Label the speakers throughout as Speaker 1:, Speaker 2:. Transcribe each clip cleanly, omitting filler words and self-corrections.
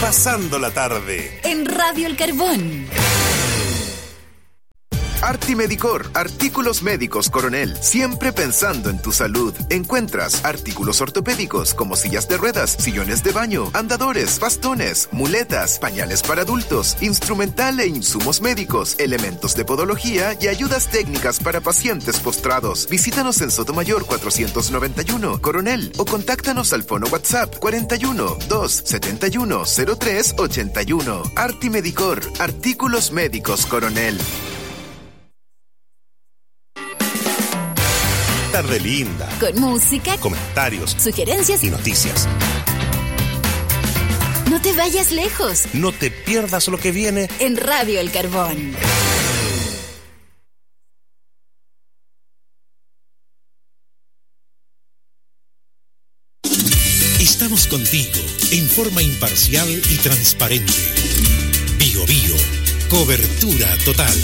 Speaker 1: Pasando la tarde
Speaker 2: en Radio El Carbón.
Speaker 3: Artimedicor, artículos médicos Coronel, siempre pensando en tu salud. Encuentras artículos ortopédicos como sillas de ruedas, sillones de baño, andadores, bastones, muletas, pañales para adultos, instrumental e insumos médicos, elementos de podología y ayudas técnicas para pacientes postrados. Visítanos en Sotomayor 491, Coronel, o contáctanos al fono WhatsApp 41 271 03 81. Artimedicor, artículos médicos Coronel.
Speaker 1: Tarde linda.
Speaker 2: Con música,
Speaker 1: comentarios,
Speaker 2: sugerencias
Speaker 1: y noticias.
Speaker 2: No te vayas lejos.
Speaker 1: No te pierdas lo que viene
Speaker 2: en Radio El Carbón.
Speaker 4: Estamos contigo en forma imparcial y transparente. Bio Bio, cobertura total.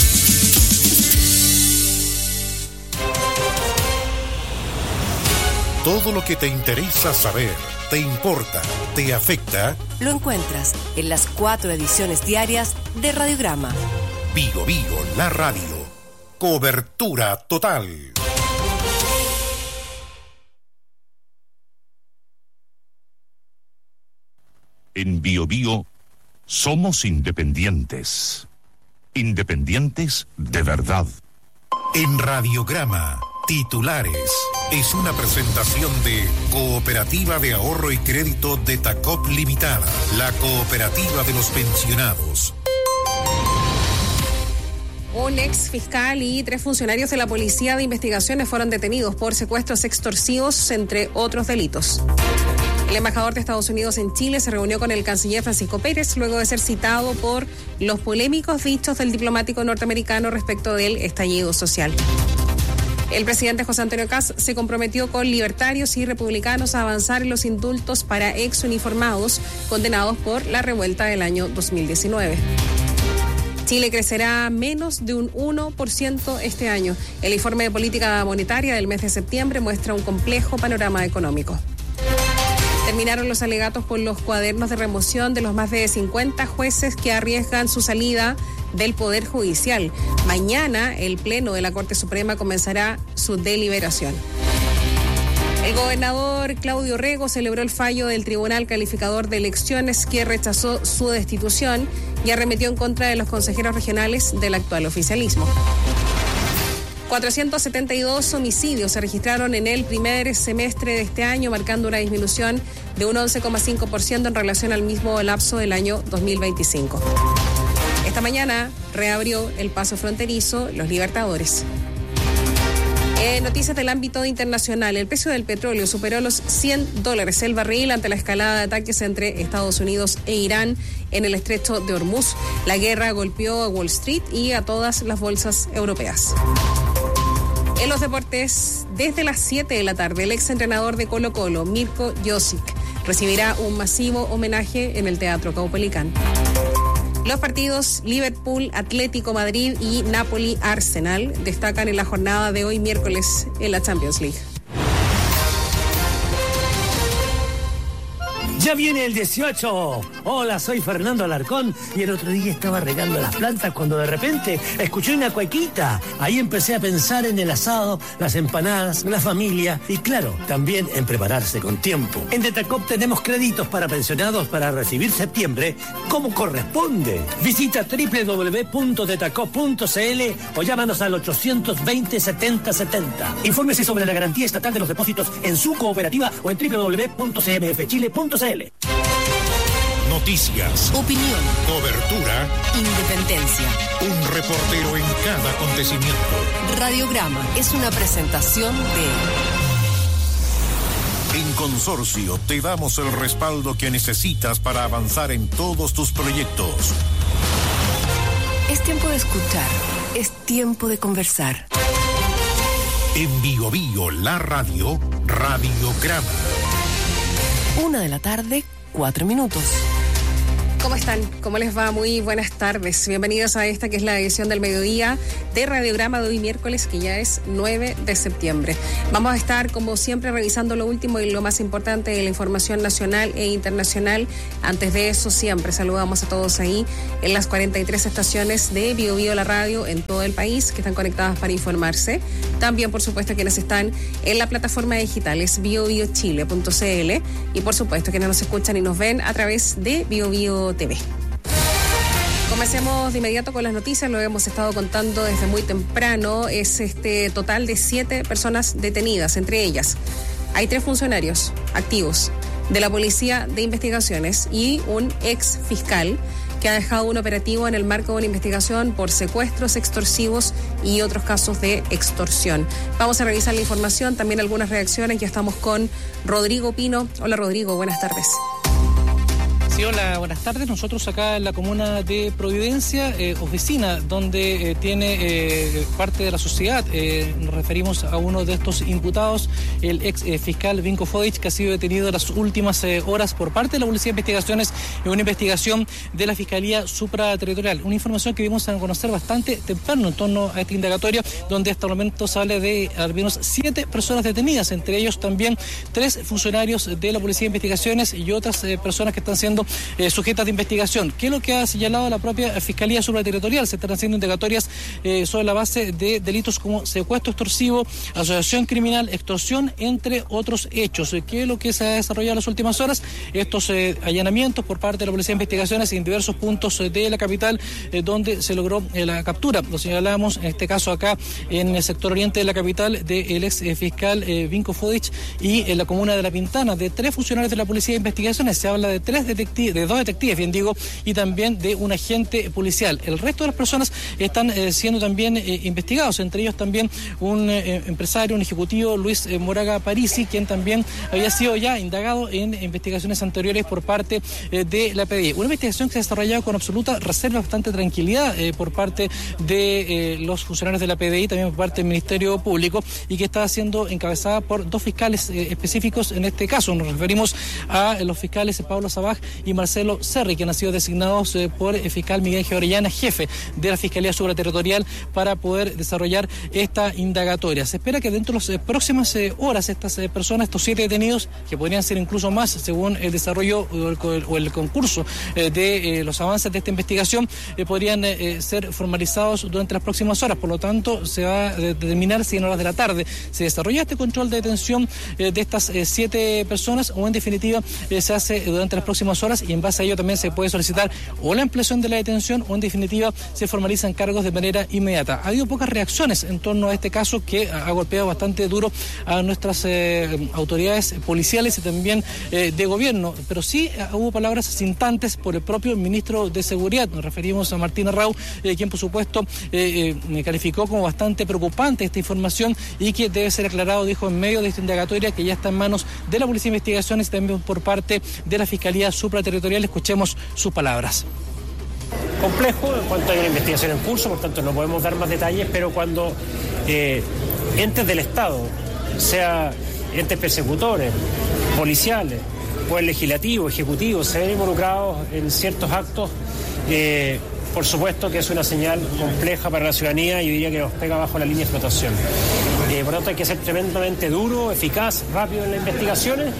Speaker 4: Todo lo que te interesa saber, te importa, te afecta,
Speaker 5: lo encuentras en las 4 ediciones diarias de Radiograma.
Speaker 4: Bio Bio, la radio. Cobertura total.
Speaker 6: En Bio Bio somos independientes. Independientes de verdad.
Speaker 4: En Radiograma, titulares. Es una presentación de Cooperativa de Ahorro y Crédito de Tacop Limitada, la cooperativa de los pensionados.
Speaker 7: Un ex fiscal y 3 funcionarios de la Policía de Investigaciones fueron detenidos por secuestros extorsivos, entre otros delitos. El embajador de Estados Unidos en Chile se reunió con el canciller Francisco Pérez luego de ser citado por los polémicos dichos del diplomático norteamericano respecto del estallido social. El presidente José Antonio Kast se comprometió con libertarios y republicanos a avanzar en los indultos para exuniformados condenados por la revuelta del año 2019. Chile crecerá menos de un 1% este año. El informe de política monetaria del mes de septiembre muestra un complejo panorama económico. Terminaron los alegatos por los cuadernos de remoción de los más de 50 jueces que arriesgan su salida del Poder Judicial. Mañana el Pleno de la Corte Suprema comenzará su deliberación. El gobernador Claudio Rego celebró el fallo del Tribunal Calificador de Elecciones que rechazó su destitución y arremetió en contra de los consejeros regionales del actual oficialismo. 472 homicidios se registraron en el primer semestre de este año, marcando una disminución de un 11,5% en relación al mismo lapso del año 2025. Esta mañana reabrió el paso fronterizo Los Libertadores. En noticias del ámbito internacional, el precio del petróleo superó los $100 el barril ante la escalada de ataques entre Estados Unidos e Irán en el estrecho de Hormuz. La guerra golpeó a Wall Street y a todas las bolsas europeas. En los deportes, desde las 7 de la tarde, el exentrenador de Colo-Colo, Mirko Josic, recibirá un masivo homenaje en el Teatro Caupolicán. Los partidos Liverpool, Atlético Madrid y Napoli-Arsenal destacan en la jornada de hoy miércoles en la Champions League.
Speaker 8: ¡Ya viene el 18! Hola, soy Fernando Alarcón y el otro día estaba regando las plantas cuando de repente escuché una cuequita. Ahí empecé a pensar en el asado, las empanadas, la familia y claro, también en prepararse con tiempo. En Detacop tenemos créditos para pensionados para recibir septiembre como corresponde. Visita www.detacop.cl o llámanos al 820-7070. Infórmese sobre la garantía estatal de los depósitos en su cooperativa o en www.cmfchile.cl.
Speaker 4: Noticias,
Speaker 5: opinión,
Speaker 4: cobertura,
Speaker 5: independencia.
Speaker 4: Un reportero en cada acontecimiento.
Speaker 5: Radiograma es una presentación de...
Speaker 4: En Consorcio te damos el respaldo que necesitas para avanzar en todos tus proyectos.
Speaker 5: Es tiempo de escuchar, es tiempo de conversar.
Speaker 4: En Bio Bio, la radio, Radiograma.
Speaker 5: 1 de la tarde, 4 minutos.
Speaker 7: ¿Cómo están? ¿Cómo les va? Muy buenas tardes. Bienvenidos a esta que es la edición del mediodía de Radiograma de hoy miércoles, que ya es 9 de septiembre. Vamos a estar, como siempre, revisando lo último y lo más importante de la información nacional e internacional. Antes de eso, siempre saludamos a todos ahí en las 43 estaciones de Bio Bio la radio en todo el país que están conectadas para informarse. También, por supuesto, quienes están en la plataforma digital es biobiochile.cl y, por supuesto, quienes nos escuchan y nos ven a través de Bio Bio TV. Comencemos de inmediato con las noticias, lo hemos estado contando desde muy temprano. Es total de 7 personas detenidas, entre ellas hay 3 funcionarios activos de la Policía de Investigaciones y un ex fiscal que ha dejado un operativo en el marco de una investigación por secuestros extorsivos y otros casos de extorsión. Vamos a revisar la información, también algunas reacciones. Ya estamos con Rodrigo Pino. Hola Rodrigo, buenas tardes.
Speaker 9: Sí, hola, buenas tardes. Nosotros acá en la comuna de Providencia, oficina donde tiene parte de la sociedad, nos referimos a uno de estos imputados, el ex fiscal Vinko Fodic, que ha sido detenido en las últimas horas por parte de la Policía de Investigaciones en una investigación de la Fiscalía Supraterritorial. Una información que vimos a conocer bastante temprano en torno a esta indagatoria, donde hasta el momento se habla de al menos 7 personas detenidas, entre ellos también 3 funcionarios de la Policía de Investigaciones y otras personas que están siendo sujetas de investigación. ¿Qué es lo que ha señalado la propia Fiscalía Supraterritorial? Se están haciendo indagatorias sobre la base de delitos como secuestro extorsivo, asociación criminal, extorsión, entre otros hechos. ¿Qué es lo que se ha desarrollado en las últimas horas? Estos allanamientos por parte de la Policía de Investigaciones en diversos puntos de la capital, donde se logró la captura. Lo señalábamos en este caso acá en el sector oriente de la capital del ex fiscal Vinko Fodic y en la comuna de La Pintana de 3 funcionarios de la Policía de Investigaciones. Se habla de 2 detectives, bien digo, y también de un agente policial. El resto de las personas están siendo también investigados, entre ellos también un empresario, un ejecutivo, Luis Moraga Parisi, quien también había sido ya indagado en investigaciones anteriores por parte de la PDI. Una investigación que se ha desarrollado con absoluta reserva, bastante tranquilidad por parte de los funcionarios de la PDI, también por parte del Ministerio Público, y que está siendo encabezada por 2 fiscales específicos en este caso. Nos referimos a los fiscales Pablo Sabaj y Marcelo Cerri, que han sido designados por el fiscal Miguel G. Orellana, jefe de la Fiscalía Supraterritorial, para poder desarrollar esta indagatoria. Se espera que dentro de las próximas horas estas personas, estos 7 detenidos, que podrían ser incluso más según el desarrollo o el concurso de los avances de esta investigación, podrían ser formalizados durante las próximas horas. Por lo tanto, se va a determinar si en horas de la tarde se desarrolla este control de detención de estas 7 personas o en definitiva se hace durante las próximas horas, y en base a ello también se puede solicitar o la ampliación de la detención o en definitiva se formalizan cargos de manera inmediata. Ha habido pocas reacciones en torno a este caso, que ha golpeado bastante duro a nuestras autoridades policiales y también de gobierno, pero sí hubo palabras asintantes por el propio ministro de Seguridad. Nos referimos a Martín Arrau, quien por supuesto me calificó como bastante preocupante esta información y que debe ser aclarado, dijo, en medio de esta indagatoria que ya está en manos de la Policía de Investigaciones y también por parte de la Fiscalía Supraterritorial. Escuchemos sus palabras.
Speaker 10: Complejo en cuanto hay una investigación en curso, por tanto no podemos dar más detalles, pero cuando entes del Estado, sea entes persecutores, policiales, poder legislativo, ejecutivo, se ven involucrados en ciertos actos, por supuesto que es una señal compleja para la ciudadanía y diría que nos pega bajo la línea de flotación. Por lo tanto hay que ser tremendamente duro, eficaz, rápido en las investigaciones.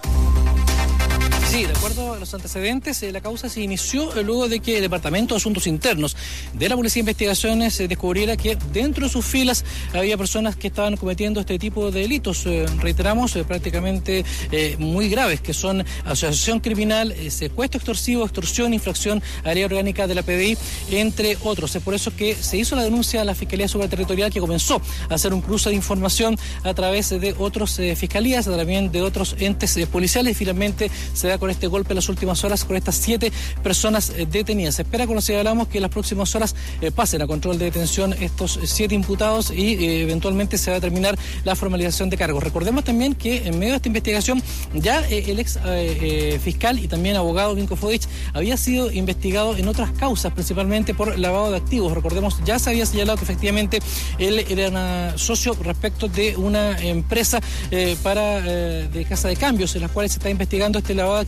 Speaker 9: Sí, de acuerdo a los antecedentes, la causa se inició luego de que el Departamento de Asuntos Internos de la Policía de Investigaciones descubriera que dentro de sus filas había personas que estaban cometiendo este tipo de delitos, reiteramos, prácticamente muy graves, que son asociación criminal, secuestro extorsivo, extorsión, infracción a la ley orgánica de la PDI, entre otros. Es por eso que se hizo la denuncia a la Fiscalía Supraterritorial, que comenzó a hacer un cruce de información a través de otras fiscalías, también de otros entes policiales, y finalmente se da con este golpe en las últimas horas con estas 7 personas detenidas. Se espera, como señalamos, que en las próximas horas pasen a control de detención estos 7 imputados y eventualmente se va a terminar la formalización de cargos. Recordemos también que en medio de esta investigación ya el ex fiscal y también abogado Vinko Fodic había sido investigado en otras causas, principalmente por lavado de activos. Recordemos, ya se había señalado que efectivamente él era socio respecto de una empresa de casa de cambios, en las cuales se está investigando este lavado de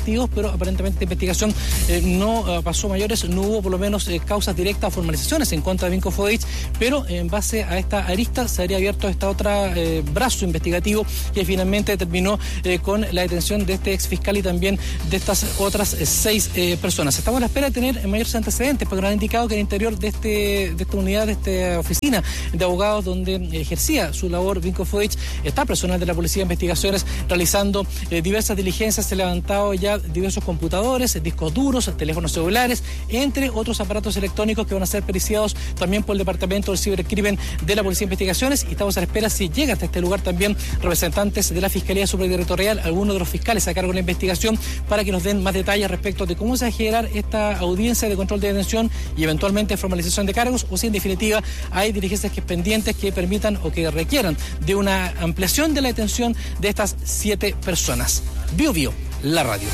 Speaker 9: activos, pero aparentemente la investigación no pasó mayores, no hubo por lo menos causas directas o formalizaciones en contra de Vinko Fodic, pero en base a esta arista se habría abierto esta otra brazo investigativo que finalmente terminó con la detención de este ex fiscal y también de estas otras 6 personas. Estamos a la espera de tener mayores antecedentes, porque nos han indicado que al interior de esta unidad, de esta oficina de abogados donde ejercía su labor Vinko Fodic, está personal de la Policía de Investigaciones realizando diversas diligencias. Se han levantado ya diversos computadores, discos duros, teléfonos celulares, entre otros aparatos electrónicos que van a ser periciados también por el Departamento del Cibercrimen de la Policía de Investigaciones, y estamos a la espera si llega hasta este lugar también representantes de la Fiscalía Superterritorial, algunos de los fiscales a cargo de la investigación, para que nos den más detalles respecto de cómo se va a generar esta audiencia de control de detención y eventualmente formalización de cargos, o si en definitiva hay diligencias pendientes que permitan o que requieran de una ampliación de la detención de estas 7 personas. Bio Bio, la radio.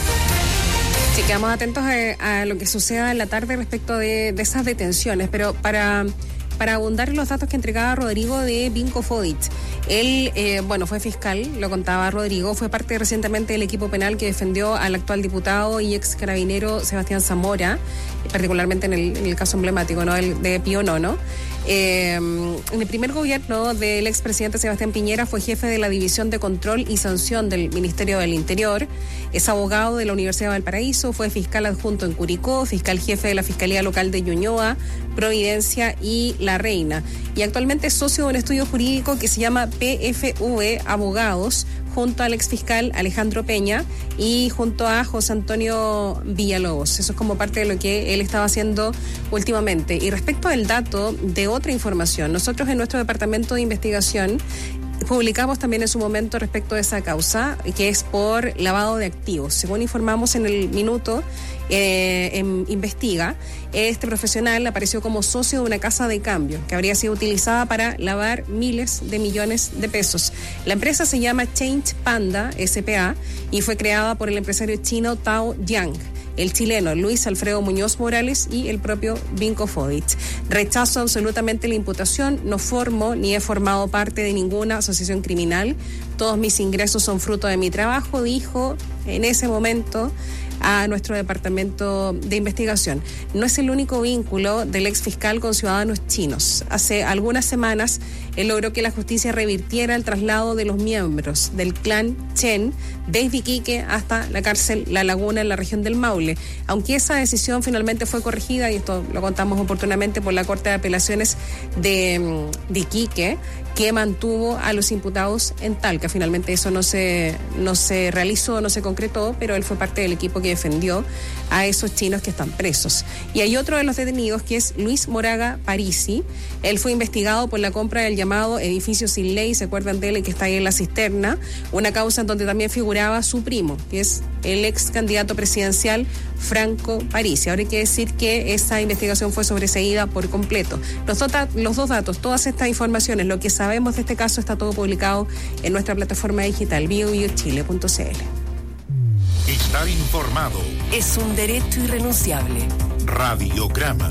Speaker 7: Sí, quedamos atentos a lo que suceda en la tarde respecto de esas detenciones, pero para abundar en los datos que entregaba Rodrigo de Vinko Fodic. Él, fue fiscal, lo contaba Rodrigo, fue parte recientemente del equipo penal que defendió al actual diputado y ex carabinero Sebastián Zamora, particularmente en el caso emblemático, ¿no?, el de Pío Nono. En el primer gobierno del expresidente Sebastián Piñera fue jefe de la División de Control y Sanción del Ministerio del Interior, es abogado de la Universidad de Valparaíso, fue fiscal adjunto en Curicó, fiscal jefe de la Fiscalía Local de Ñuñoa, Providencia y La Reina, y actualmente es socio de un estudio jurídico que se llama PFV Abogados, junto al exfiscal Alejandro Peña y junto a José Antonio Villalobos. Eso es como parte de lo que él estaba haciendo últimamente. Y respecto al dato de otra información, nosotros en nuestro departamento de investigación publicamos también en su momento respecto de esa causa, que es por lavado de activos. Según informamos en el minuto, Investiga, este profesional apareció como socio de una casa de cambio que habría sido utilizada para lavar miles de millones de pesos. La empresa se llama Change Panda S.p.A. y fue creada por el empresario chino Tao Yang, el chileno Luis Alfredo Muñoz Morales y el propio Vinko Fodic. Rechazo absolutamente la imputación, no formo ni he formado parte de ninguna asociación criminal. Todos mis ingresos son fruto de mi trabajo, dijo en ese momento a nuestro departamento de investigación. No es el único vínculo del exfiscal con ciudadanos chinos. Hace algunas semanas él logró que la justicia revirtiera el traslado de los miembros del clan Chen desde Iquique hasta la cárcel La Laguna en la región del Maule. Aunque esa decisión finalmente fue corregida, y esto lo contamos oportunamente, por la Corte de Apelaciones de Iquique, que mantuvo a los imputados en Talca. Finalmente eso no se realizó, no se concretó, pero él fue parte del equipo que defendió a esos chinos que están presos. Y hay otro de los detenidos, que es Luis Moraga Parisi. Él fue investigado por la compra del llamado edificio sin ley, ¿se acuerdan de él?, que está ahí en La Cisterna? Una causa en donde también figuraba su primo, que es el ex candidato presidencial Franco Parisi. Ahora hay que decir que esa investigación fue sobreseída por completo. Los dos datos, todas estas informaciones, lo que sabemos de este caso, está todo publicado en nuestra plataforma digital biobiochile.cl.
Speaker 4: Estar informado
Speaker 5: es un derecho irrenunciable.
Speaker 4: Radiograma.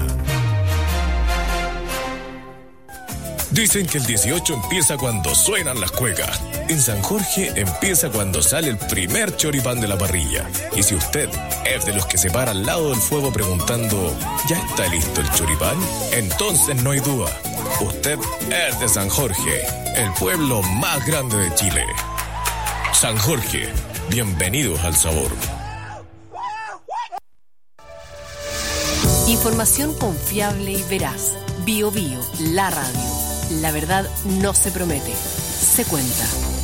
Speaker 11: Dicen que el 18 empieza cuando suenan las cuecas. En San Jorge empieza cuando sale el primer choripán de la parrilla. Y si usted es de los que se para al lado del fuego preguntando, ¿ya está listo el choripán?, entonces no hay duda. Usted es de San Jorge, el pueblo más grande de Chile. San Jorge, bienvenidos al sabor.
Speaker 5: Información confiable y veraz. Bio Bio, la radio. La verdad no se promete, se cuenta.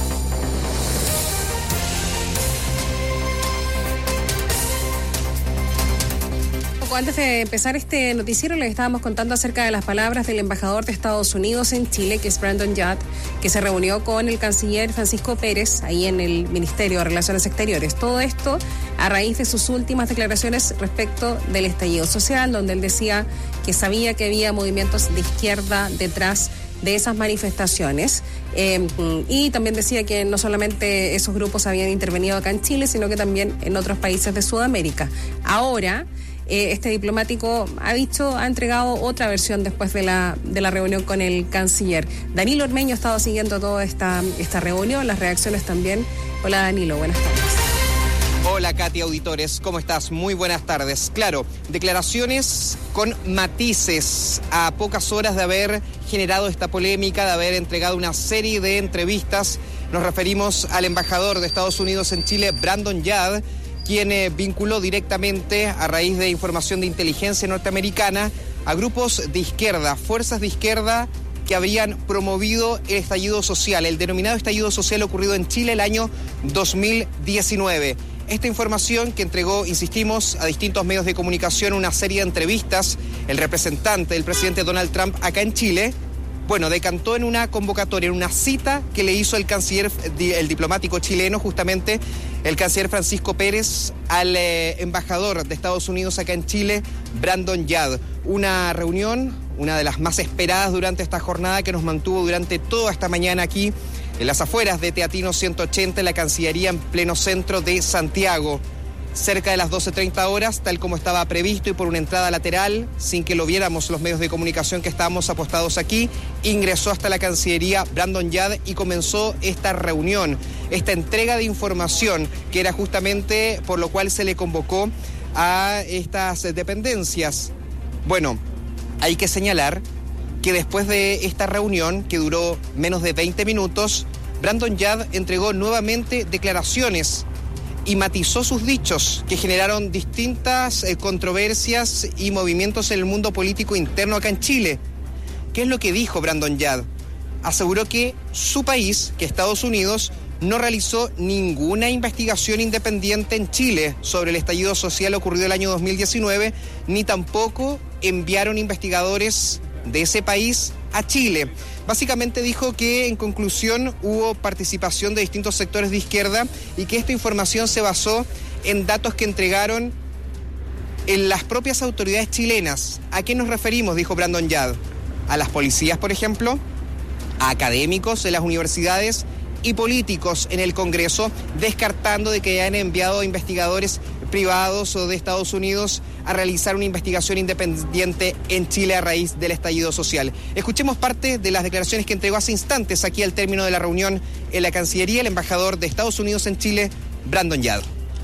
Speaker 7: Antes de empezar este noticiero, les estábamos contando acerca de las palabras del embajador de Estados Unidos en Chile, que es Brandon Judd, que se reunió con el canciller Francisco Pérez ahí en el Ministerio de Relaciones Exteriores. Todo esto a raíz de sus últimas declaraciones respecto del estallido social, donde él decía que sabía que había movimientos de izquierda detrás de esas manifestaciones, y también decía que no solamente esos grupos habían intervenido acá en Chile, sino que también en otros países de Sudamérica. Ahora, este diplomático ha entregado otra versión después de la reunión con el canciller. Danilo Ormeño ha estado siguiendo toda esta reunión, las reacciones también. Hola Danilo, buenas tardes.
Speaker 12: Hola Katy, auditores, ¿cómo estás? Muy buenas tardes. Claro, declaraciones con matices a pocas horas de haber generado esta polémica, de haber entregado una serie de entrevistas. Nos referimos al embajador de Estados Unidos en Chile, Brandon Yad, quien vinculó directamente, a raíz de información de inteligencia norteamericana, a grupos de izquierda, fuerzas de izquierda que habrían promovido el estallido social, el denominado estallido social ocurrido en Chile el año 2019. Esta información que entregó, insistimos, a distintos medios de comunicación, una serie de entrevistas, el representante del presidente Donald Trump acá en Chile, bueno, decantó en una convocatoria, en una cita que le hizo el canciller, el diplomático chileno, justamente el canciller Francisco Pérez, al embajador de Estados Unidos acá en Chile, Brandon Yad. Una reunión, una de las más esperadas durante esta jornada, que nos mantuvo durante toda esta mañana aquí en las afueras de Teatino 180, en la Cancillería, en pleno centro de Santiago. Cerca de las 12:30 horas, tal como estaba previsto y por una entrada lateral, sin que lo viéramos los medios de comunicación que estábamos apostados aquí, ingresó hasta la Cancillería Brandon Yad y comenzó esta reunión, esta entrega de información, que era justamente por lo cual se le convocó a estas dependencias. Bueno, hay que señalar que después de esta reunión, que duró menos de 20 minutos, Brandon Yad entregó nuevamente declaraciones y matizó sus dichos, que generaron distintas controversias y movimientos en el mundo político interno acá en Chile. ¿Qué es lo que dijo Brandon Yad? Aseguró que su país, que Estados Unidos, no realizó ninguna investigación independiente en Chile sobre el estallido social ocurrido el año 2019, ni tampoco enviaron investigadores de ese país a Chile. Básicamente dijo que, en conclusión, hubo participación de distintos sectores de izquierda y que esta información se basó en datos que entregaron en las propias autoridades chilenas. ¿A qué nos referimos?, dijo Brandon Yad. A las policías, por ejemplo, a académicos de las universidades y políticos en el Congreso, descartando de que hayan enviado investigadores privados o de Estados Unidos a realizar una investigación independiente en Chile a raíz del estallido social. Escuchemos parte de las declaraciones que entregó hace instantes aquí al término de la reunión en la Cancillería el embajador de Estados Unidos en Chile, Brandon Yad.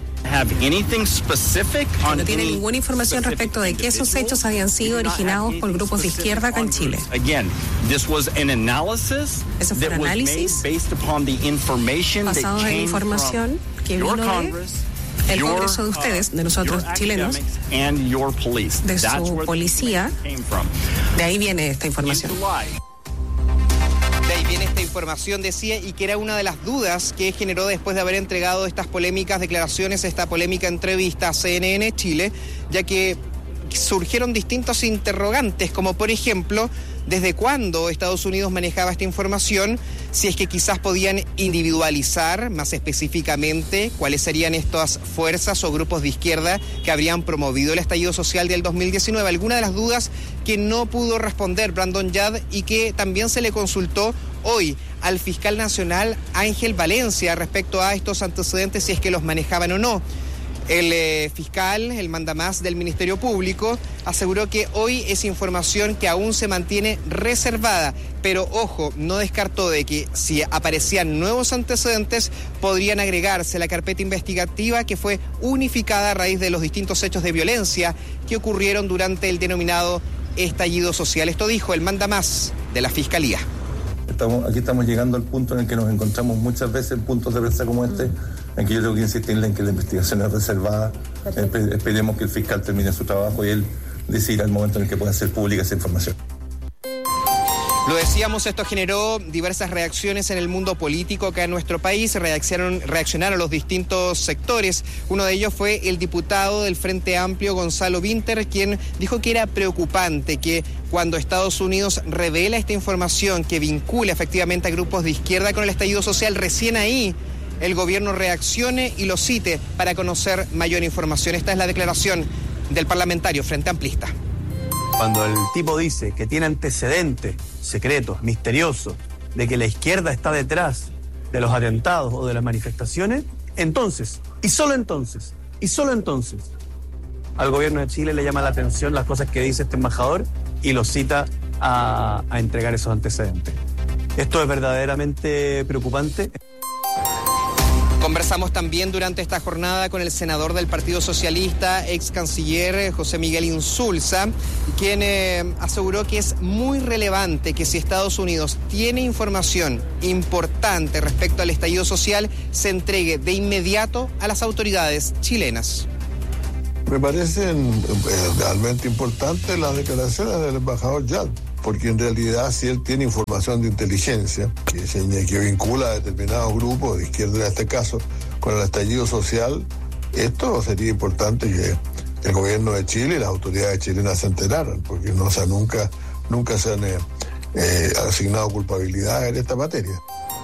Speaker 7: No tiene ninguna información respecto de que esos hechos habían sido originados por grupos de izquierda acá en Chile. Eso fue un análisis basado en información que vino del Congreso de ustedes, de nosotros chilenos, de su policía. De ahí viene esta información.
Speaker 12: De ahí viene esta información, decía, y que era una de las dudas que generó después de haber entregado estas polémicas declaraciones, esta polémica entrevista a CNN Chile, ya que surgieron distintos interrogantes, como por ejemplo, ¿desde cuándo Estados Unidos manejaba esta información? Si es que quizás podían individualizar más específicamente cuáles serían estas fuerzas o grupos de izquierda que habrían promovido el estallido social del 2019. Alguna de las dudas que no pudo responder Brandon Yad y que también se le consultó hoy al fiscal nacional Ángel Valencia respecto a estos antecedentes, si es que los manejaban o no. El fiscal, el mandamás del Ministerio Público, aseguró que hoy es información que aún se mantiene reservada, pero ojo, no descartó de que si aparecían nuevos antecedentes podrían agregarse a la carpeta investigativa que fue unificada a raíz de los distintos hechos de violencia que ocurrieron durante el denominado estallido social. Esto dijo el mandamás de la Fiscalía.
Speaker 13: Aquí estamos llegando al punto en el que nos encontramos muchas veces en puntos de prensa como este, en que yo tengo que insistirle en que la investigación es reservada. Esperemos que el fiscal termine su trabajo y él decidirá el momento en el que pueda hacer pública esa información.
Speaker 12: Lo decíamos, esto generó diversas reacciones en el mundo político acá en nuestro país, reaccionaron los distintos sectores. Uno de ellos fue el diputado del Frente Amplio, Gonzalo Winter, quien dijo que era preocupante que cuando Estados Unidos revela esta información que vincula efectivamente a grupos de izquierda con el estallido social, recién ahí el gobierno reaccione y lo cite para conocer mayor información. Esta es la declaración del parlamentario Frente Amplista.
Speaker 14: Cuando el tipo dice que tiene antecedentes secretos, misteriosos, de que la izquierda está detrás de los atentados o de las manifestaciones, entonces, y solo entonces, al gobierno de Chile le llama la atención las cosas que dice este embajador y lo cita a entregar esos antecedentes. Esto es verdaderamente preocupante.
Speaker 12: Conversamos también durante esta jornada con el senador del Partido Socialista, ex canciller José Miguel Insulza, quien aseguró que es muy relevante que si Estados Unidos tiene información importante respecto al estallido social, se entregue de inmediato a las autoridades chilenas.
Speaker 15: Me parecen realmente importantes las declaraciones del embajador Yad, porque en realidad si él tiene información de inteligencia que vincula a determinados grupos, de izquierda en este caso, con el estallido social, esto sería importante que el gobierno de Chile y las autoridades chilenas se enteraran, porque nunca se han asignado culpabilidad en esta materia.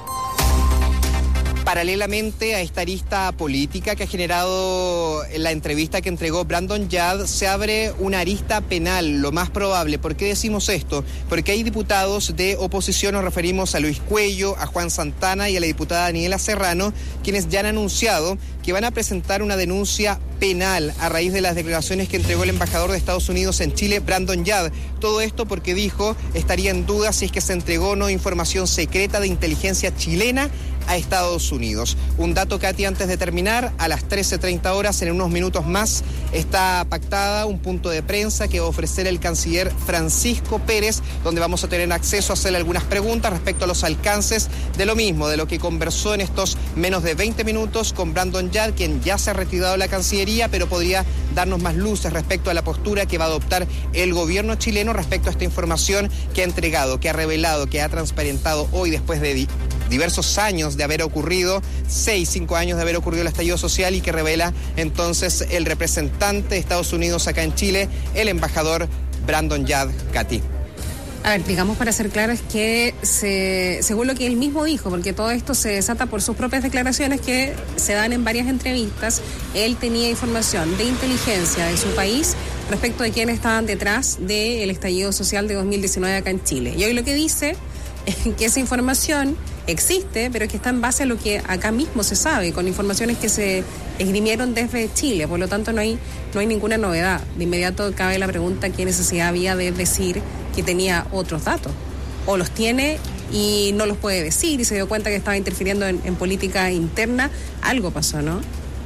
Speaker 12: Paralelamente a esta arista política que ha generado la entrevista que entregó Brandon Yad, se abre una arista penal, lo más probable. ¿Por qué decimos esto? Porque hay diputados de oposición, nos referimos a Luis Cuello, a Juan Santana y a la diputada Daniela Serrano, quienes ya han anunciado que van a presentar una denuncia penal a raíz de las declaraciones que entregó el embajador de Estados Unidos en Chile, Brandon Yad. Todo esto porque dijo estaría en duda si es que se entregó o no información secreta de inteligencia chilena a Estados Unidos. Un dato, Katy, antes de terminar, a las 13:30 horas, en unos minutos más, está pactada un punto de prensa que va a ofrecer el canciller Francisco Pérez, donde vamos a tener acceso a hacerle algunas preguntas respecto a los alcances de lo mismo, de lo que conversó en estos menos de 20 minutos con Brandon Yad, quien ya se ha retirado de la Cancillería, pero podría darnos más luces respecto a la postura que va a adoptar el gobierno chileno respecto a esta información que ha entregado, que ha revelado, que ha transparentado hoy después de diversos años de haber ocurrido, 5 años de haber ocurrido el estallido social, y que revela entonces el representante de Estados Unidos acá en Chile, el embajador Brandon Yad. Katy.
Speaker 7: A ver, digamos, para ser claro, es que según lo que él mismo dijo, porque todo esto se desata por sus propias declaraciones que se dan en varias entrevistas, él tenía información de inteligencia de su país respecto de quiénes estaban detrás del estallido social de 2019 acá en Chile. Y hoy lo que dice es que esa información existe, pero que está en base a lo que acá mismo se sabe, con informaciones que se esgrimieron desde Chile. Por lo tanto, no hay ninguna novedad. De inmediato cabe la pregunta: ¿qué necesidad había de decir que tenía otros datos? O los tiene y no los puede decir, y se dio cuenta que estaba interfiriendo en política interna. Algo pasó, ¿no?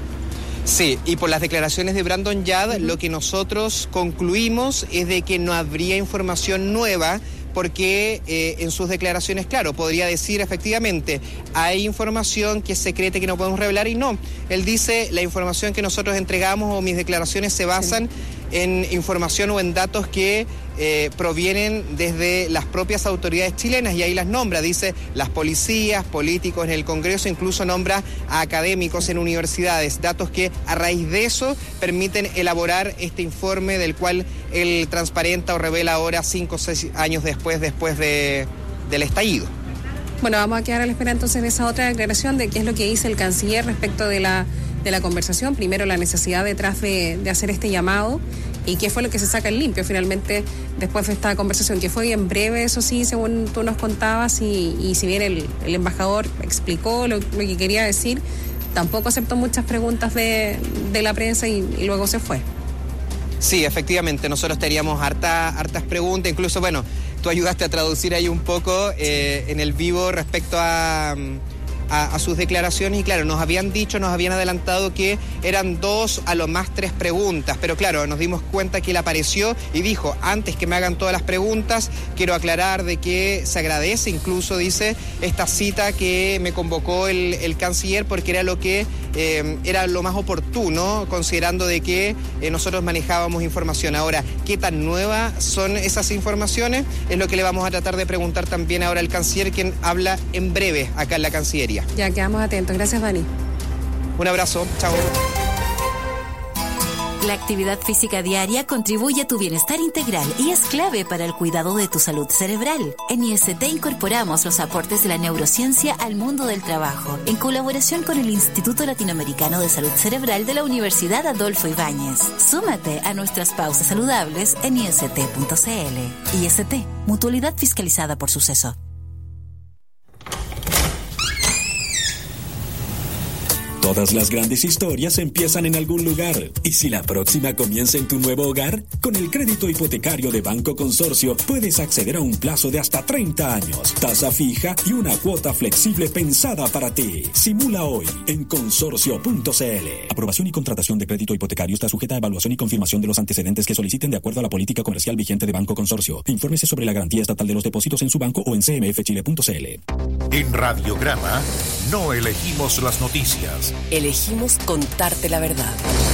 Speaker 12: Sí, y por las declaraciones de Brandon Yad, lo que nosotros concluimos es de que no habría información nueva, porque en sus declaraciones, claro, podría decir efectivamente, hay información que es secreta y que no podemos revelar, y no. Él dice, la información que nosotros entregamos o mis declaraciones se basan en información o en datos que provienen desde las propias autoridades chilenas, y ahí las nombra, dice las policías, políticos en el Congreso, incluso nombra a académicos en universidades, datos que a raíz de eso permiten elaborar este informe del cual él transparenta o revela ahora 5 o 6 años después del estallido.
Speaker 7: Bueno, vamos a quedar a la espera entonces de esa otra declaración de qué es lo que dice el canciller respecto de la conversación. Primero, la necesidad detrás de hacer este llamado, y qué fue lo que se saca en limpio finalmente después de esta conversación, que fue bien breve, eso sí, según tú nos contabas, y si bien el embajador explicó lo que quería decir, tampoco aceptó muchas preguntas de la prensa y luego se fue.
Speaker 12: Sí, efectivamente, nosotros teníamos hartas preguntas, incluso, bueno, tú ayudaste a traducir ahí un poco en el vivo respecto a sus declaraciones, y claro, nos habían adelantado que eran 2, a lo más 3 preguntas, pero claro, nos dimos cuenta que él apareció y dijo, antes que me hagan todas las preguntas, quiero aclarar de que se agradece, incluso dice, esta cita que me convocó el canciller, porque era lo que era lo más oportuno, considerando de que nosotros manejábamos información. Ahora, ¿qué tan nuevas son esas informaciones? Es lo que le vamos a tratar de preguntar también ahora al canciller, quien habla en breve acá en la Cancillería.
Speaker 7: Ya, quedamos atentos. Gracias, Dani.
Speaker 12: Un abrazo. Chao.
Speaker 2: La actividad física diaria contribuye a tu bienestar integral y es clave para el cuidado de tu salud cerebral. En IST incorporamos los aportes de la neurociencia al mundo del trabajo, en colaboración con el Instituto Latinoamericano de Salud Cerebral de la Universidad Adolfo Ibáñez. Súmate a nuestras pausas saludables en ist.cl. IST, mutualidad fiscalizada por Suceso.
Speaker 16: Todas las grandes historias empiezan en algún lugar. ¿Y si la próxima comienza en tu nuevo hogar? Con el crédito hipotecario de Banco Consorcio puedes acceder a un plazo de hasta 30 años, tasa fija y una cuota flexible pensada para ti. Simula hoy en consorcio.cl. Aprobación y contratación de crédito hipotecario está sujeta a evaluación y confirmación de los antecedentes que soliciten de acuerdo a la política comercial vigente de Banco Consorcio. Infórmese sobre la garantía estatal de los depósitos en su banco o en cmfchile.cl.
Speaker 4: En Radiograma no elegimos las noticias.
Speaker 5: Elegimos contarte la verdad.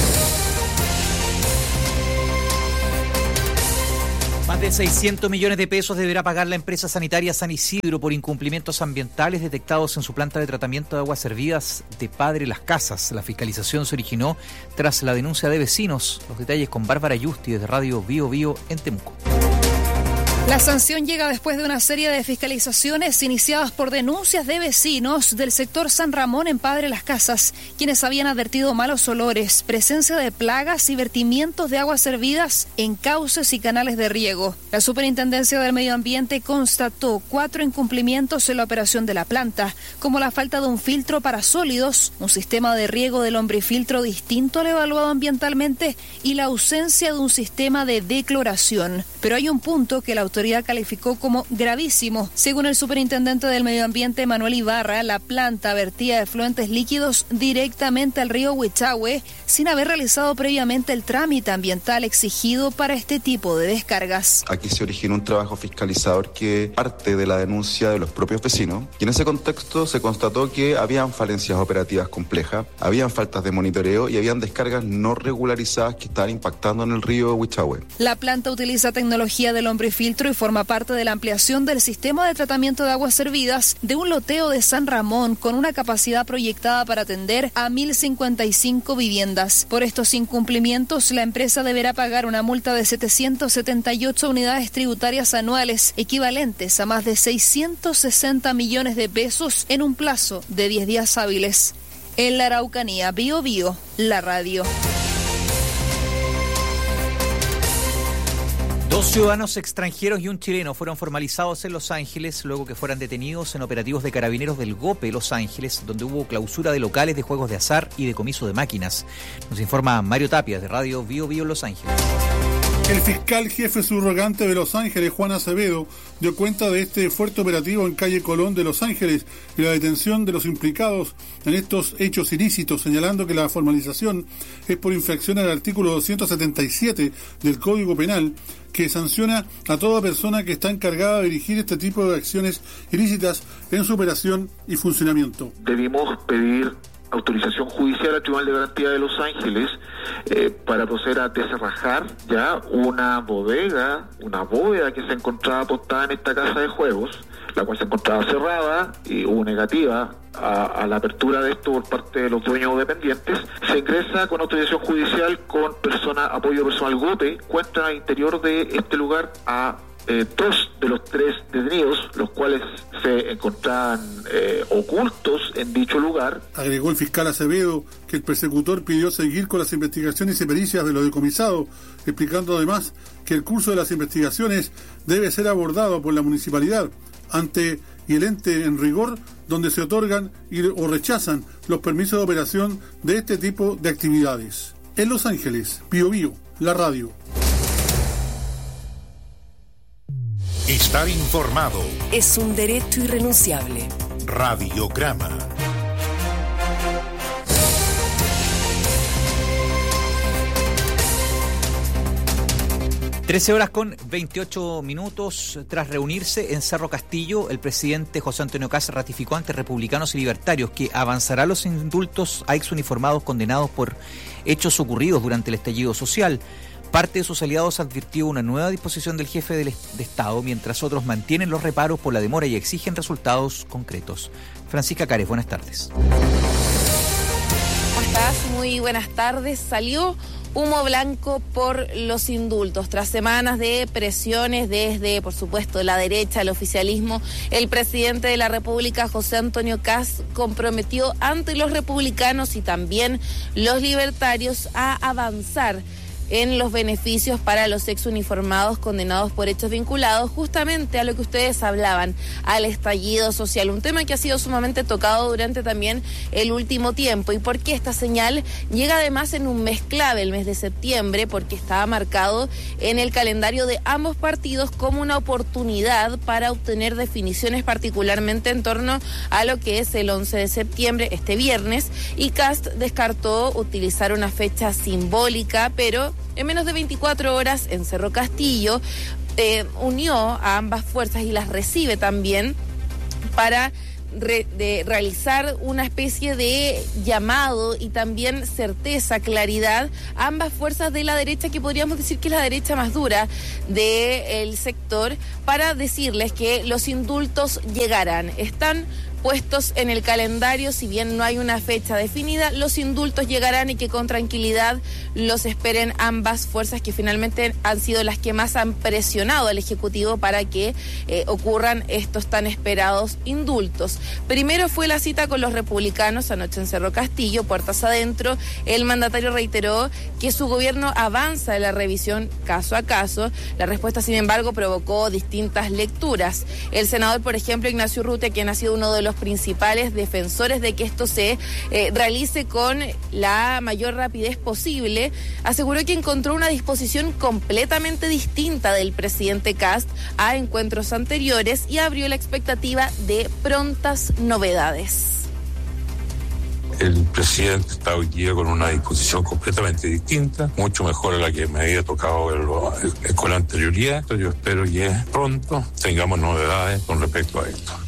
Speaker 17: Más de 600 millones de pesos deberá pagar la empresa sanitaria San Isidro por incumplimientos ambientales detectados en su planta de tratamiento de aguas servidas de Padre Las Casas. La fiscalización se originó tras la denuncia de vecinos. Los detalles con Bárbara Yusti desde Radio Bío Bío en Temuco.
Speaker 18: La sanción llega después de una serie de fiscalizaciones iniciadas por denuncias de vecinos del sector San Ramón en Padre Las Casas, quienes habían advertido malos olores, presencia de plagas y vertimientos de aguas servidas en cauces y canales de riego. La Superintendencia del Medio Ambiente constató 4 incumplimientos en la operación de la planta, como la falta de un filtro para sólidos, un sistema de riego del lombrifiltro distinto al evaluado ambientalmente y la ausencia de un sistema de decloración. Pero hay un punto que la autoridad calificó como gravísimo. Según el superintendente del Medio Ambiente, Manuel Ibarra, la planta vertía efluentes líquidos directamente al río Huichahue sin haber realizado previamente el trámite ambiental exigido para este tipo de descargas.
Speaker 19: Aquí se originó un trabajo fiscalizador que parte de la denuncia de los propios vecinos y en ese contexto se constató que habían falencias operativas complejas, habían faltas de monitoreo y habían descargas no regularizadas que estaban impactando en el río Huichahue.
Speaker 18: La planta utiliza tecnología del lombrifiltro y forma parte de la ampliación del sistema de tratamiento de aguas servidas de un loteo de San Ramón con una capacidad proyectada para atender a 1.055 viviendas. Por estos incumplimientos, la empresa deberá pagar una multa de 778 unidades tributarias anuales, equivalentes a más de 660 millones de pesos en un plazo de 10 días hábiles. En la Araucanía, Bío Bío, la radio.
Speaker 17: 2 ciudadanos extranjeros y un chileno fueron formalizados en Los Ángeles luego que fueran detenidos en operativos de carabineros del GOPE Los Ángeles, donde hubo clausura de locales de juegos de azar y decomiso de máquinas. Nos informa Mario Tapia de Radio Bío Bío Los Ángeles.
Speaker 20: El fiscal jefe subrogante de Los Ángeles, Juan Acevedo, dio cuenta de este fuerte operativo en calle Colón de Los Ángeles y la detención de los implicados en estos hechos ilícitos, señalando que la formalización es por infracción al artículo 277 del Código Penal, que sanciona a toda persona que está encargada de dirigir este tipo de acciones ilícitas en su operación y funcionamiento.
Speaker 21: Debimos pedir autorización judicial al Tribunal de Garantía de Los Ángeles para proceder a desarrajar ya una bóveda que se encontraba apostada en esta casa de juegos, la cual se encontraba cerrada y hubo negativa a la apertura de esto por parte de los dueños o dependientes. Se ingresa con autorización judicial con apoyo personal GOPE, encuentran al interior de este lugar a 2 de los 3 detenidos, los cuales se encontraban ocultos en dicho lugar.
Speaker 20: Agregó el fiscal Acevedo que el persecutor pidió seguir con las investigaciones y pericias de lo decomisado, explicando además que el curso de las investigaciones debe ser abordado por la municipalidad ante y el ente en rigor donde se otorgan o rechazan los permisos de operación de este tipo de actividades. En Los Ángeles, Bío Bío, la radio.
Speaker 4: Estar informado
Speaker 5: es un derecho irrenunciable.
Speaker 4: Radiograma.
Speaker 17: (13:28) Tras reunirse en Cerro Castillo, el presidente José Antonio Kast ratificó ante republicanos y libertarios que avanzará los indultos a exuniformados condenados por hechos ocurridos durante el estallido social. Parte de sus aliados advirtió una nueva disposición del jefe de Estado, mientras otros mantienen los reparos por la demora y exigen resultados concretos. Francisca Cares, buenas tardes.
Speaker 22: ¿Cómo estás? Muy buenas tardes. Salió humo blanco por los indultos. Tras semanas de presiones desde, por supuesto, la derecha, el oficialismo, el presidente de la República, José Antonio Kast, comprometió ante los republicanos y también los libertarios a avanzar en los beneficios para los exuniformados condenados por hechos vinculados justamente a lo que ustedes hablaban, al estallido social, un tema que ha sido sumamente tocado durante también el último tiempo. ¿Y por qué esta señal llega además en un mes clave, el mes de septiembre? Porque estaba marcado en el calendario de ambos partidos como una oportunidad para obtener definiciones, particularmente en torno a lo que es el 11 de septiembre, este viernes, y Kast descartó utilizar una fecha simbólica, pero en menos de 24 horas en Cerro Castillo unió a ambas fuerzas y las recibe también para realizar una especie de llamado y también certeza, claridad a ambas fuerzas de la derecha, que podríamos decir que es la derecha más dura del sector, para decirles que los indultos llegarán. Están puestos en el calendario, si bien no hay una fecha definida, los indultos llegarán y que con tranquilidad los esperen ambas fuerzas, que finalmente han sido las que más han presionado al Ejecutivo para que ocurran estos tan esperados indultos. Primero fue la cita con los republicanos anoche en Cerro Castillo, puertas adentro. El mandatario reiteró que su gobierno avanza en la revisión caso a caso. La respuesta, sin embargo, provocó distintas lecturas. El senador, por ejemplo, Ignacio Urrutia, quien ha sido uno de los principales defensores de que esto se realice con la mayor rapidez posible, aseguró que encontró una disposición completamente distinta del presidente Kast a encuentros anteriores y abrió la expectativa de prontas novedades.
Speaker 1: El presidente está hoy día con una disposición completamente distinta, mucho mejor a la que me había tocado con la anterioridad. Yo espero que pronto tengamos novedades con respecto a esto.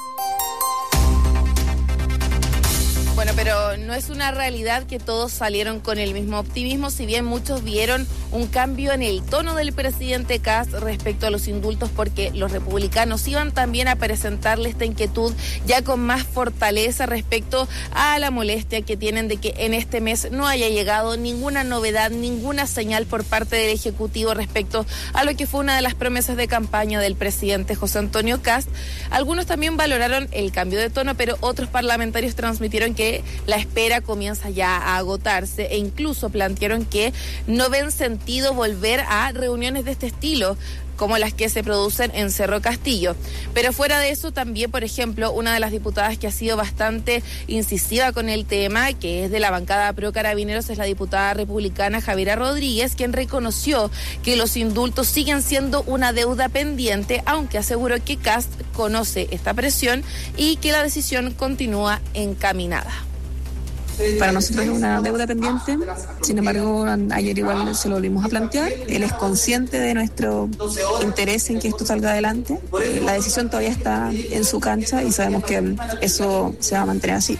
Speaker 22: Bueno, pero no es una realidad que todos salieron con el mismo optimismo, si bien muchos vieron un cambio en el tono del presidente Kast respecto a los indultos, porque los republicanos iban también a presentarle esta inquietud ya con más fortaleza respecto a la molestia que tienen de que en este mes no haya llegado ninguna novedad, ninguna señal por parte del Ejecutivo respecto a lo que fue una de las promesas de campaña del presidente José Antonio Kast. Algunos también valoraron el cambio de tono, pero otros parlamentarios transmitieron que la espera comienza ya a agotarse e incluso plantearon que no ven sentido volver a reuniones de este estilo como las que se producen en Cerro Castillo. Pero fuera de eso también, por ejemplo, una de las diputadas que ha sido bastante incisiva con el tema, que es de la bancada Pro Carabineros, es la diputada republicana Javiera Rodríguez, quien reconoció que los indultos siguen siendo una deuda pendiente, aunque aseguró que Kast conoce esta presión y que la decisión continúa encaminada.
Speaker 3: Para nosotros es una deuda pendiente, sin embargo, ayer igual se lo volvimos a plantear. Él es consciente de nuestro interés en que esto salga adelante. La decisión todavía está en su cancha y sabemos que eso se va a mantener así.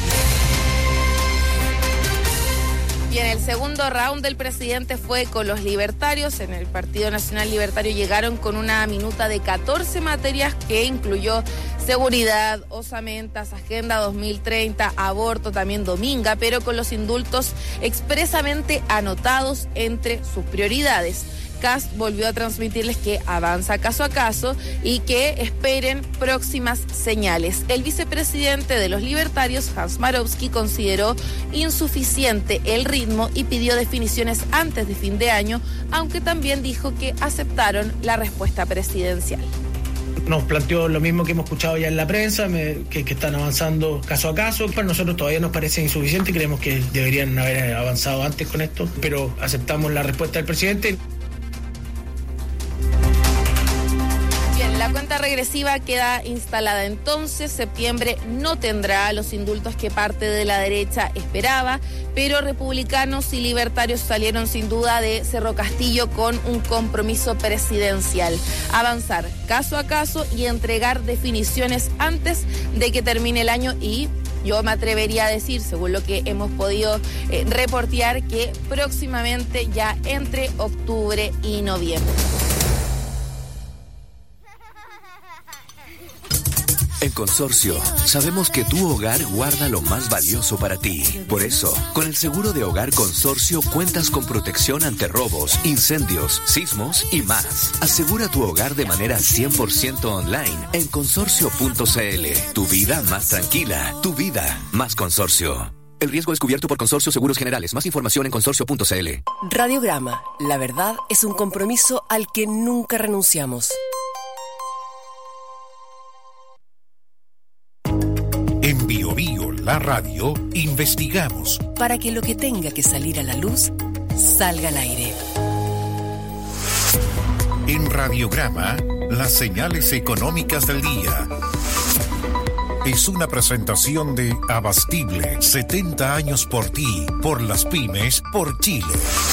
Speaker 22: Y en el segundo round del presidente fue con los libertarios. En el Partido Nacional Libertario llegaron con una minuta de 14 materias que incluyó seguridad, osamentas, Agenda 2030, aborto, también Dominga, pero con los indultos expresamente anotados entre sus prioridades. Kast volvió a transmitirles que avanza caso a caso y que esperen próximas señales. El vicepresidente de los libertarios, Hans Marowski, consideró insuficiente el ritmo y pidió definiciones antes de fin de año, aunque también dijo que aceptaron la respuesta presidencial.
Speaker 23: Nos planteó lo mismo que hemos escuchado ya en la prensa, que están avanzando caso a caso. Para nosotros todavía nos parece insuficiente y creemos que deberían haber avanzado antes con esto, pero aceptamos la respuesta del presidente.
Speaker 22: La cuenta regresiva queda instalada entonces. Septiembre no tendrá los indultos que parte de la derecha esperaba, pero republicanos y libertarios salieron sin duda de Cerro Castillo con un compromiso presidencial: avanzar caso a caso y entregar definiciones antes de que termine el año. Y yo me atrevería a decir, según lo que hemos podido reportear, que próximamente, ya entre octubre y noviembre.
Speaker 24: En Consorcio, sabemos que tu hogar guarda lo más valioso para ti. Por eso, con el seguro de hogar Consorcio cuentas con protección ante robos, incendios, sismos y más. Asegura tu hogar de manera 100% online en consorcio.cl. Tu vida más tranquila, tu vida más Consorcio. El riesgo es cubierto por Consorcio Seguros Generales. Más información en consorcio.cl.
Speaker 5: Radiograma. La verdad es un compromiso al que nunca renunciamos.
Speaker 4: En Bio Bio, la radio, investigamos
Speaker 5: para que lo que tenga que salir a la luz salga al aire.
Speaker 4: En Radiograma, las señales económicas del día. Es una presentación de Abastible, 70 años por ti, por las pymes, por Chile.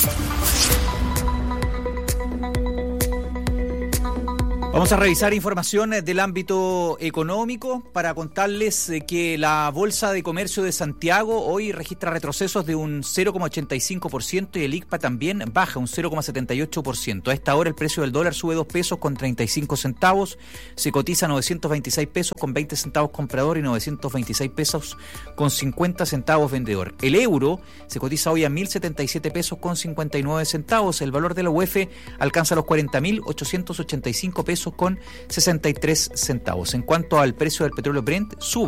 Speaker 17: Vamos a revisar información del ámbito económico para contarles que la Bolsa de Comercio de Santiago hoy registra retrocesos de un 0,85% y el ICPA también baja un 0,78%. A esta hora el precio del dólar sube 2 pesos con 35 centavos, se cotiza 926 pesos con 20 centavos comprador y 926 pesos con 50 centavos vendedor. El euro se cotiza hoy a 1.077 pesos con 59 centavos. El valor de la UF alcanza los 40.885 pesos con 63 centavos. En cuanto al precio del petróleo Brent, sube